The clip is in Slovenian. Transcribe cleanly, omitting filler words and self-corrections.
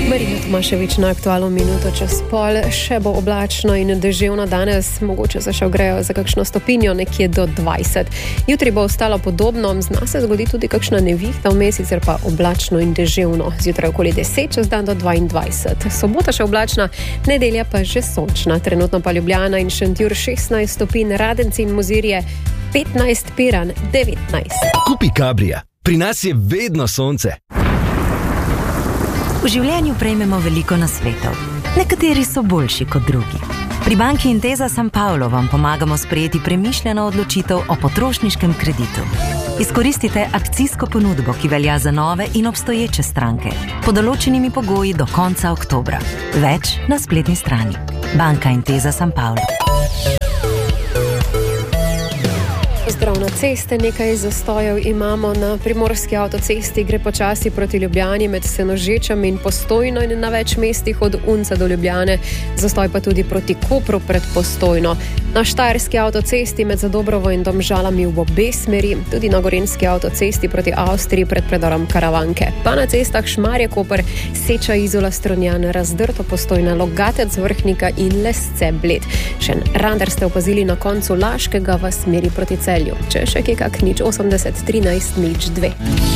Marina Tomašević na aktualno minuto čez pol. Še bo oblačno in deževno danes, mogoče se še ogrejo za kakšno stopinjo, nekje do 20. Jutri bo ostalo podobno, zna se zgodi tudi kakšna nevihta, vmes sicer pa oblačno in deževno. Zjutraj okoli 10, čez dan do 22. Sobota še oblačna, nedelja pa že sončna. Trenutno pa Ljubljana in Šentjur 16 stopinj, Radenci in Mozirje 15, Piran 19. Kupi Kabrija. Pri nas je vedno sonce. V življenju prejmemo veliko nasvetov. Nekateri so boljši kot drugi. Pri banki Intesa San Paolo vam pomagamo sprejeti premišljeno odločitev o potrošniškem kreditu. Izkoristite akcijsko ponudbo, ki velja za nove in obstoječe stranke, pod določenimi pogoji do konca oktobra. Več na spletni strani. Banka Intesa San Paolo. Zdrav na ceste, nekaj zastojev imamo na primorski avtocesti, gre počasi proti Ljubljani med Senožečami in Postojno in na več mestih od Unca do Ljubljane, zastoj pa tudi proti Kopru pred Postojno. Na štajerski avtocesti med Zadobrovo in Domžalami v obe smeri, tudi na gorenjski avtocesti proti Avstriji pred predorom Karavanke. Pa na cestah Šmarje-Koper, Seča, Izola, Strunjan, Razdrto, Postojna, Logatec, Vrhnika in Lesce, Bled. Še en radar ste opazili na koncu Laškega v smeri proti Celju. Če še kak 080 13 02.